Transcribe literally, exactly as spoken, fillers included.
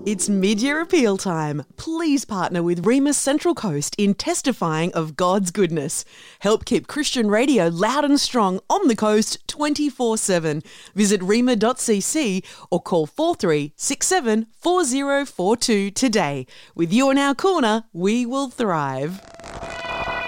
It's mid-year appeal time. Please partner with Rema Central Coast in testifying of God's goodness. Help keep Christian radio loud and strong on the coast twenty-four seven. Visit rema dot c c or call four three six seven four zero four two today. With you in our corner, we will thrive.